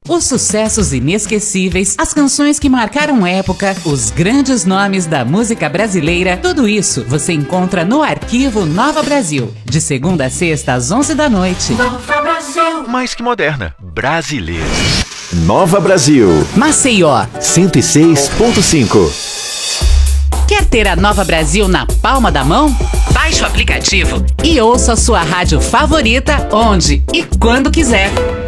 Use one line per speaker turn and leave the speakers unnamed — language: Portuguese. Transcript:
Os sucessos inesquecíveis, as canções que marcaram época, os grandes nomes da música brasileira, tudo isso você encontra no Arquivo Nova Brasil, de segunda a sexta às 11 da noite.
Nova Brasil. Mais que moderna, brasileira.
Nova Brasil.
Maceió
106.5.
Quer ter a Nova Brasil na palma da mão? Baixe o aplicativo e ouça a sua rádio favorita onde e quando quiser.